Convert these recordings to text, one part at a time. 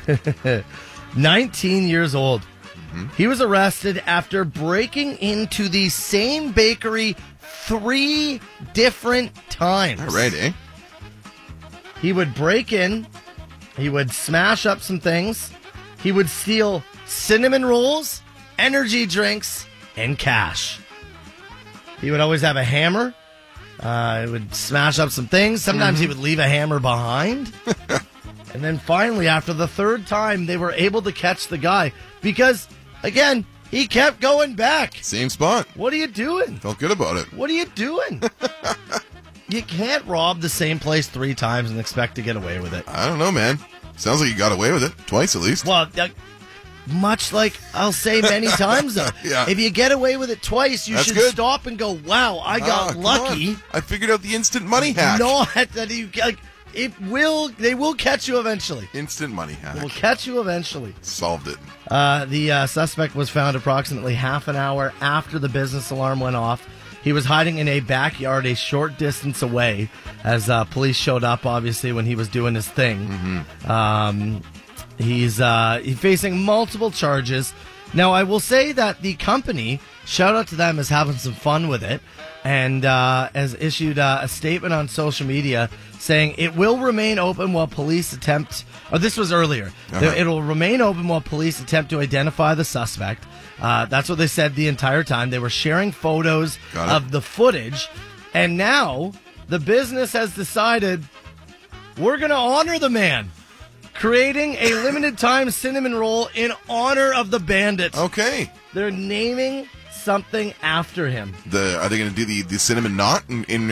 19 years old. He was arrested after breaking into the same bakery 3 different times. All right, eh? He would break in. He would smash up some things. He would steal cinnamon rolls, energy drinks, and cash. He would always have a hammer. He would smash up some things. Sometimes he would leave a hammer behind. And then finally, after the 3rd time, they were able to catch the guy because, again, he kept going back. Same spot. What are you doing? Felt good about it. What are you doing? You can't rob the same place 3 times and expect to get away with it. I don't know, man. Sounds like you got away with it. Twice, at least. Well, much like I'll say many times, though. Yeah. If you get away with it twice, you That's should good. stop and go, wow, I got Come lucky. on. I figured out the instant money hack. Not that you, they will catch you eventually. Instant money hack. They will catch you eventually. Solved it. The suspect was found approximately half an hour after the business alarm went off. He was hiding in a backyard a short distance away as police showed up, obviously, when he was doing his thing. He's facing multiple charges. Now, I will say that the company, shout out to them, is having some fun with it and has issued a statement on social media saying it will remain open while police attempt, or this was earlier, it will remain open while police attempt to identify the suspect. That's what they said the entire time. They were sharing photos of the footage, and now the business has decided we're going to honor the man, creating a limited time cinnamon roll in honor of the bandit. Okay. They're naming something after him. Are they going to do the cinnamon knot in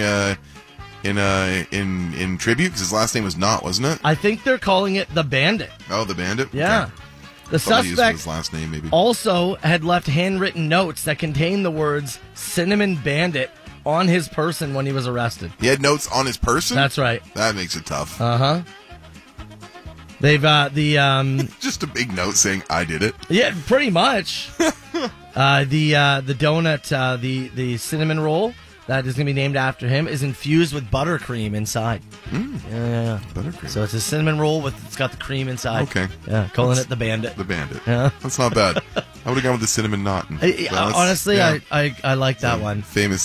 tribute? Because his last name was Knott, wasn't it? I think they're calling it the Bandit. Oh, the Bandit. Yeah. Okay. The suspect his last name, maybe. Also had left handwritten notes that contained the words "Cinnamon Bandit" on his person when he was arrested. He had notes on his person? That's right. That makes it tough. They've just a big note saying I did it. Yeah, pretty much. The donut, the cinnamon roll that is going to be named after him is infused with buttercream inside. Yeah. Buttercream. So it's a cinnamon roll it's got the cream inside. Okay. Yeah, calling it the Bandit. The Bandit. Yeah. That's not bad. I would have gone with the cinnamon knot. Honestly, yeah. I like that one. Famous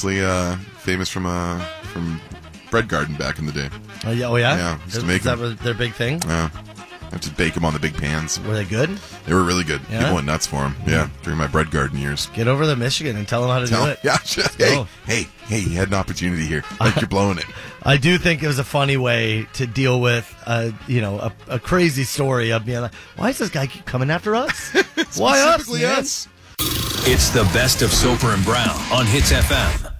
from Bread Garden back in the day. Oh yeah. Yeah. Is that was their big thing? Yeah. I have to bake them on the big pans. Were they good? They were really good. Yeah? People went nuts for them. Yeah, during my Bread Garden years. Get over to Michigan and tell them how to do it. Yeah, hey, you had an opportunity here. Like you're blowing it. I do think it was a funny way to deal with, a crazy story of being like, why does this guy keep coming after us? Why us, man? us? It's the best of Soper and Brown on Hits FM.